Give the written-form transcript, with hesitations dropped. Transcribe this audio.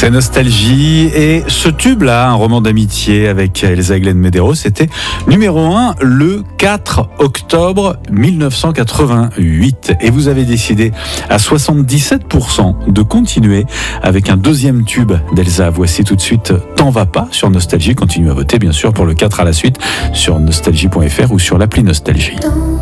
C'est Nostalgie et ce tube-là, un roman d'amitié avec Elsa Glenn Medeiros, c'était numéro 1 le 4 octobre 1988. Et vous avez décidé à 77% de continuer avec un deuxième tube d'Elsa. Voici tout de suite T'en vas pas sur Nostalgie. Continuez à voter bien sûr pour le 4 à la suite sur nostalgie.fr ou sur l'appli Nostalgie.